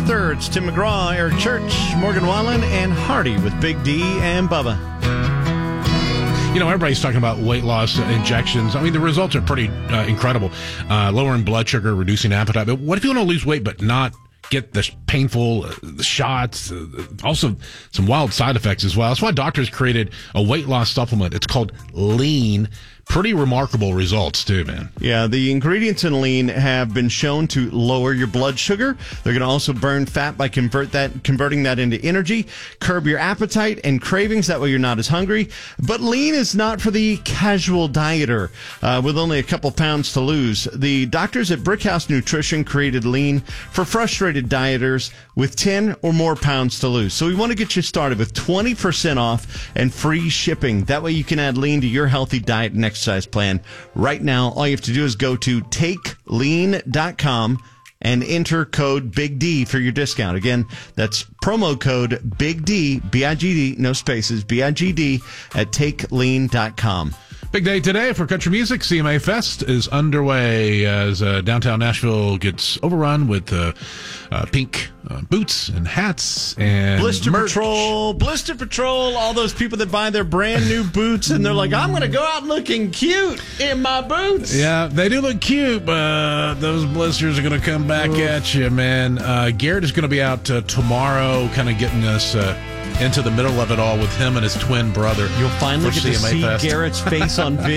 Arthur. It's Tim McGraw, Eric Church, Morgan Wallen, and Hardy with Big D and Bubba. You know, everybody's talking about weight loss injections. I mean, the results are pretty incredible. Lowering blood sugar, reducing appetite. But what if you want to lose weight but not get the painful shots? Also, some wild side effects as well. That's why doctors created a weight loss supplement. It's called Lean. Pretty remarkable results, too, man. Yeah, the ingredients in Lean have been shown to lower your blood sugar. They're going to also burn fat by converting that into energy, curb your appetite and cravings. That way you're not as hungry. But Lean is not for the casual dieter with only a couple pounds to lose. The doctors at Brickhouse Nutrition created Lean for frustrated dieters with 10 or more pounds to lose. So we want to get you started with 20% off and free shipping. That way you can add Lean to your healthy diet and exercise plan. Right now, all you have to do is go to takelean.com and enter code Big D for your discount. Again, that's promo code Big D, B-I-G-D, no spaces, B-I-G-D, at takelean.com. Big day today for country music. CMA Fest is underway as downtown Nashville gets overrun with pink boots and hats and Blister merch. Patrol, all those people that buy their brand new boots and they're like, I'm going to go out looking cute in my boots. Yeah, they do look cute, but those blisters are going to come back at you, man. Garrett is going to be out tomorrow kind of getting us into the middle of it all with him and his twin brother. You'll finally get to CMA see Fest. Garrett's face on video.